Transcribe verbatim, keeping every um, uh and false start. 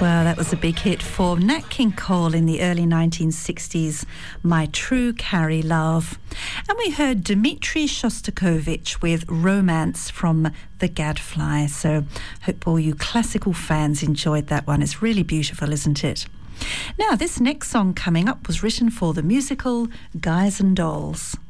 Well, that was a big hit for Nat King Cole in the early nineteen sixties, My True Carrie Love. And we heard Dmitri Shostakovich with Romance from The Gadfly. So hope all you classical fans enjoyed that one. It's really beautiful, isn't it? Now, this next song coming up was written for the musical Guys and Dolls.